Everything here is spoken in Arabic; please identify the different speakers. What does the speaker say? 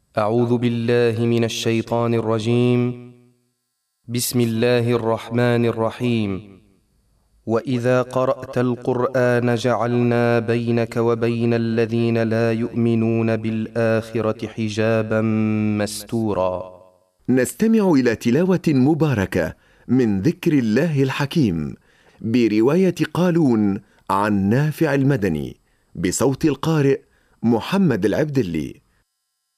Speaker 1: أعوذ بالله من الشيطان الرجيم. بسم الله الرحمن الرحيم. وإذا قرأت القرآن جعلنا بينك وبين الذين لا يؤمنون بالآخرة حجابا مستورا.
Speaker 2: نستمع إلى تلاوة مباركة من ذكر الله الحكيم برواية قالون عن نافع المدني بصوت القارئ محمد العبدلي.